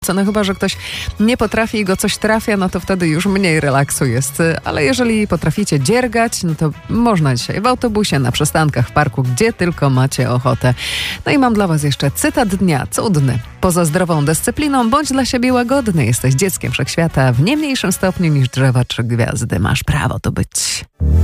No chyba, że ktoś nie potrafi i go coś trafia, no to wtedy już mniej relaksu jest. Ale jeżeli potraficie dziergać, no to można dzisiaj w autobusie, na przystankach, w parku, gdzie tylko macie ochotę. No i mam dla was jeszcze cytat dnia, cudny. Poza zdrową dyscypliną bądź dla siebie łagodny. Jesteś dzieckiem wszechświata w nie mniejszym stopniu niż drzewa czy gwiazdy. Masz prawo to być.